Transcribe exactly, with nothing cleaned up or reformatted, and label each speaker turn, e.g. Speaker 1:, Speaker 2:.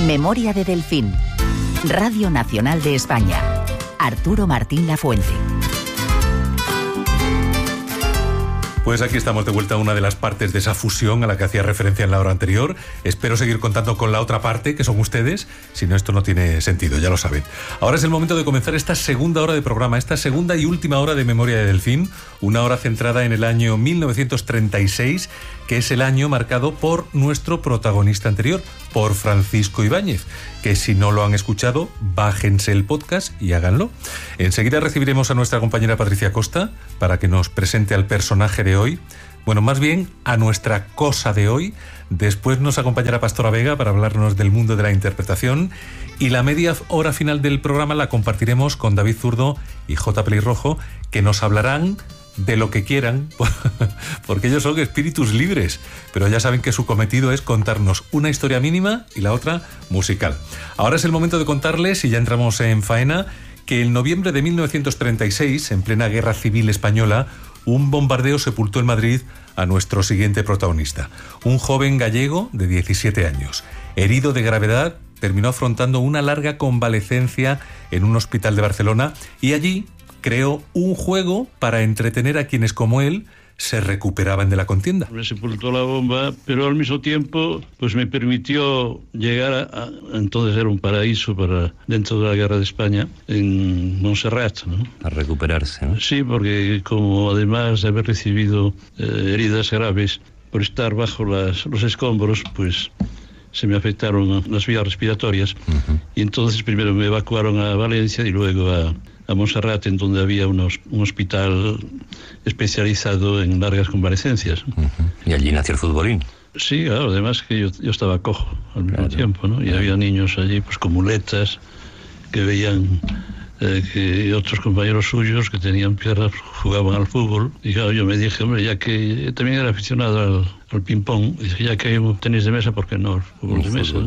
Speaker 1: Memoria de Delfín. Radio Nacional de España. Arturo Martín Lafuente.
Speaker 2: Pues aquí estamos de vuelta a una de las partes de esa fusión a la que hacía referencia en la hora anterior. Espero seguir contando con la otra parte, que son ustedes. Si no, esto no tiene sentido, ya lo saben. Ahora es el momento de comenzar esta segunda hora de programa, esta segunda y última hora de Memoria de Delfín, una hora centrada en el año mil novecientos treinta y seis, que es el año marcado por nuestro protagonista anterior, por Francisco Ibáñez, que si no lo han escuchado, bájense el podcast y háganlo. Enseguida recibiremos a nuestra compañera Patricia Costa para que nos presente al personaje de hoy, bueno, más bien a nuestra cosa de hoy. Después nos acompañará Pastora Vega para hablarnos del mundo de la interpretación, y la media hora final del programa la compartiremos con David Zurdo y J. Pelirrojo, que nos hablarán de lo que quieran, porque ellos son espíritus libres, pero ya saben que su cometido es contarnos una historia mínima y la otra musical. Ahora es el momento de contarles, y ya entramos en faena, que en noviembre de mil novecientos treinta y seis, en plena Guerra Civil Española, un bombardeo sepultó en Madrid a nuestro siguiente protagonista, un joven gallego de diecisiete años. Herido de gravedad, terminó afrontando una larga convalecencia en un hospital de Barcelona, y allí creó un juego para entretener a quienes, como él, se recuperaban de la contienda.
Speaker 3: Me sepultó la bomba, pero al mismo tiempo pues me permitió llegar a, a entonces era un paraíso para dentro de la guerra de España, en Montserrat, ¿no?
Speaker 4: A recuperarse, ¿no?
Speaker 3: Sí, porque como además de haber recibido eh, heridas graves por estar bajo las, los escombros, pues se me afectaron las vías respiratorias. Uh-huh. Y entonces primero me evacuaron a Valencia y luego a a Montserrat, en donde había unos, un hospital especializado en largas convalecencias.
Speaker 4: Uh-huh. Y allí nació el futbolín.
Speaker 3: Sí, claro, además que yo, yo estaba cojo al mismo
Speaker 4: claro.
Speaker 3: tiempo, ¿no? Y claro. Había niños allí pues con muletas que veían eh, que otros compañeros suyos que tenían piernas jugaban al fútbol. Y claro, yo me dije, hombre, ya que también era aficionado al, al ping-pong, dije, ya que hay un tenis de mesa, ¿por qué no el fútbol de mesa?
Speaker 4: Fútbol